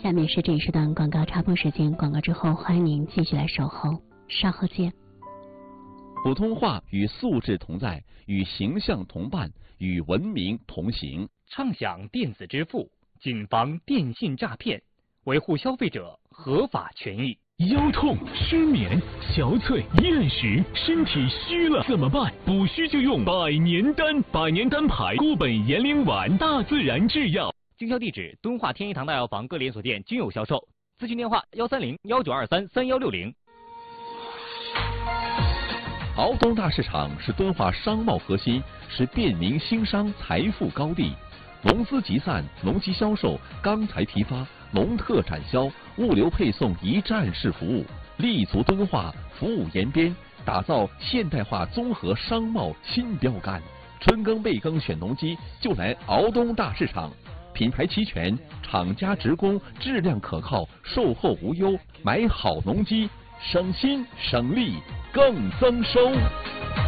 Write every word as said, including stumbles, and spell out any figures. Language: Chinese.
下面是这一时段广告插播时间，广告之后欢迎您继续来守候，稍后见。 普通话与素质同在，与形象同伴，与文明同行。 畅享电子支付，谨防电信诈骗，维护消费者合法权益。 腰痛、失眠、憔悴、厌食，身体虚了怎么办？补虚就用百年丹，百年丹牌固本延龄丸，大自然制药。 经销地址：敦化天一堂大药房各连锁店均有销售。咨询电话：幺三零幺九二三三幺六零。 敖东大市场是敦化商贸核心，是便民兴商财富高地。农资集散、农机销售、钢材批发、农特产销、物流配送一站式服务，立足敦化，服务延边，打造现代化综合商贸新标杆。春耕备耕选农机，就来敖东大市场。品牌齐全，厂家直供，质量可靠，售后无忧。买好农机，省心省力更增收。